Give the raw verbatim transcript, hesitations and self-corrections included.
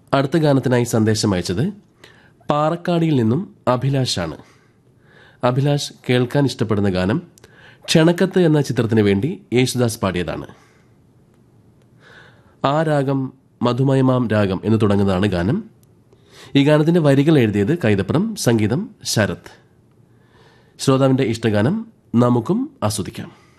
അടുത്ത ഗാനത്തിനായി സന്ദേശം അയച്ചത് പാറക്കാടിയിൽ നിന്നും അഭിലാഷാണ്. അഭിലാഷ് കേൾക്കാൻ ഇഷ്ടപ്പെടുന്ന ഗാനം ക്ഷണക്കത്ത് എന്ന ചിത്രത്തിന് വേണ്ടി യേശുദാസ് പാടിയതാണ്. ആ രാഗം മധുമയമാം രാഗം എന്ന് തുടങ്ങുന്നതാണ് ഗാനം. ഈ ഗാനത്തിന്റെ വരികൾ എഴുതിയത് കൈതപ്രം, സംഗീതം ശരത്. ശ്രോതാവിന്റെ ഇഷ്ടഗാനം നമുക്കും ആസ്വദിക്കാം.